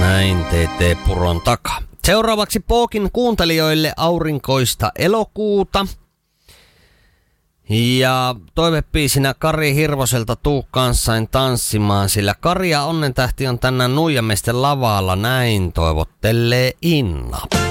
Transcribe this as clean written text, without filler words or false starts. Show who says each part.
Speaker 1: Näin TT Puron takaa. Seuraavaksi Pookin kuuntelijoille aurinkoista elokuuta. Ja toivebiisinä Kari Hirvoselta Tuu kanssain tanssimaan, sillä Kari ja Onnentähti on tänään Nuijamiesten lavalla, näin toivottelee Inna.